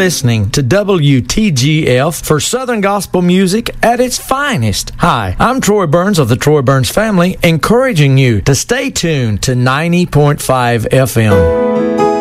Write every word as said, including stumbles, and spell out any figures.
listening to W T G F for Southern Gospel music at its finest. Hi, I'm Troy Burns of the Troy Burns family, encouraging you to stay tuned to ninety point five F M.